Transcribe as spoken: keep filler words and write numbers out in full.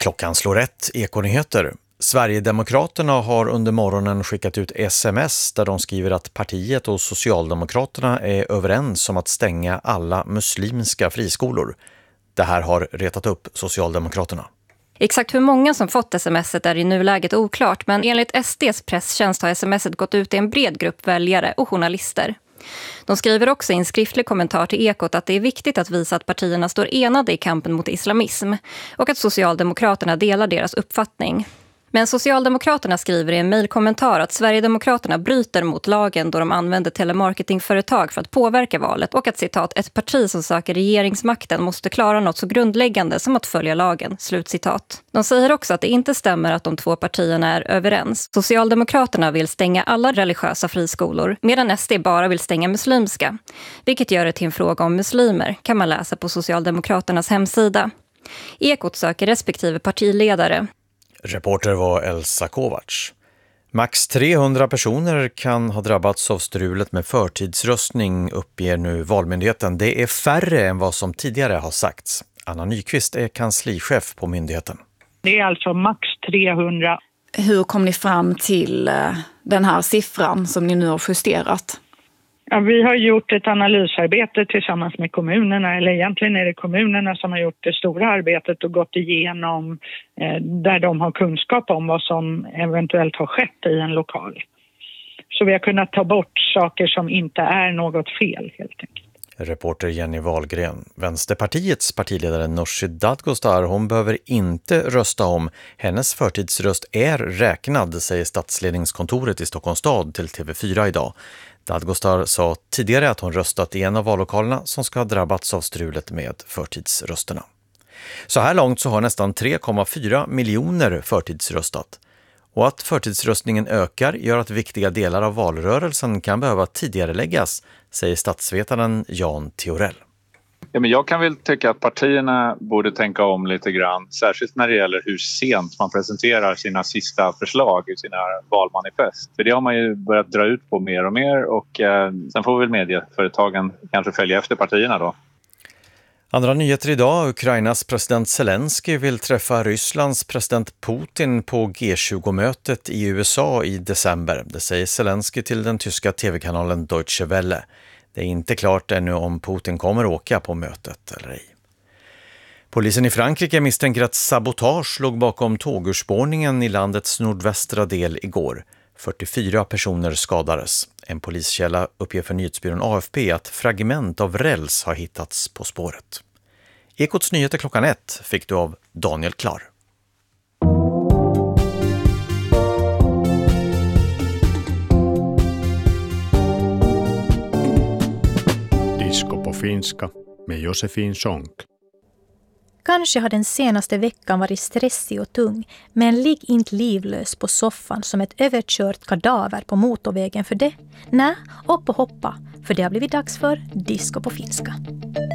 Klockan slår ett, Ekonyheter. Sverigedemokraterna har under morgonen skickat ut sms där de skriver att partiet och Socialdemokraterna är överens om att stänga alla muslimska friskolor. Det här har retat upp Socialdemokraterna. Exakt hur många som fått smset är i nuläget oklart, men enligt S D:s presstjänst har smset gått ut i en bred grupp väljare och journalister. De skriver också i en skriftlig kommentar till Ekot att det är viktigt att visa att partierna står enade i kampen mot islamism och att Socialdemokraterna delar deras uppfattning. Men Socialdemokraterna skriver i en mejlkommentar att Sverigedemokraterna bryter mot lagen då de använder telemarketingföretag för att påverka valet och att citat ett parti som söker regeringsmakten måste klara något så grundläggande som att följa lagen, slutcitat. De säger också att det inte stämmer att de två partierna är överens. Socialdemokraterna vill stänga alla religiösa friskolor medan S D bara vill stänga muslimska, vilket gör det till en fråga om muslimer, kan man läsa på Socialdemokraternas hemsida. Ekot söker respektive partiledare. Reporter var Elsa Kovacs. Max trehundra personer kan ha drabbats av strulet med förtidsröstning, uppger nu Valmyndigheten. Det är färre än vad som tidigare har sagts. Anna Nyqvist är kanslichef på myndigheten. Det är alltså max trehundra. Hur kom ni fram till den här siffran som ni nu har justerat? Ja, vi har gjort ett analysarbete tillsammans med kommunerna, eller egentligen är det kommunerna som har gjort det stora arbetet och gått igenom eh, där de har kunskap om vad som eventuellt har skett i en lokal. Så vi har kunnat ta bort saker som inte är något fel helt enkelt. Reporter Jenny Wahlgren. Vänsterpartiets partiledare Nooshi Dadgostar, hon behöver inte rösta om. Hennes förtidsröst är räknad, säger statsledningskontoret i Stockholms stad till T V fyra idag. Dadgostar sa tidigare att hon röstat i en av vallokalerna som ska ha drabbats av strulet med förtidsrösterna. Så här långt så har nästan tre komma fyra miljoner förtidsröstat. Och att förtidsröstningen ökar gör att viktiga delar av valrörelsen kan behöva tidigareläggas, säger statsvetaren Jan Theorell. Ja, men jag kan väl tycka att partierna borde tänka om lite grann, särskilt när det gäller hur sent man presenterar sina sista förslag i sina valmanifest. För det har man ju börjat dra ut på mer och mer och eh, sen får väl medieföretagen kanske följa efter partierna då. Andra nyheter idag. Ukrainas president Zelensky vill träffa Rysslands president Putin på G tjugo-mötet i U S A i december. Det säger Zelensky till den tyska tv-kanalen Deutsche Welle. Det är inte klart ännu om Putin kommer åka på mötet eller ej. Polisen i Frankrike misstänker att sabotage låg bakom tågurspårningen i landets nordvästra del igår. fyrtiofyra personer skadades. En poliskälla uppger för nyhetsbyrån A F P att fragment av räls har hittats på spåret. Ekots nyheter klockan ett fick du av Daniel Klar. Disco på finska med Josefin Sonck. Kanske har den senaste veckan varit stressig och tung, men ligg inte livlös på soffan som ett överkört kadaver på motorvägen för det. Nej, upp och hoppa, för det har blivit dags för Disco på finska.